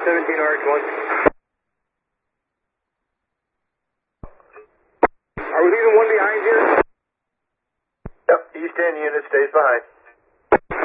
17RH1. Are we leaving one behind here? Yep, East End unit stays behind.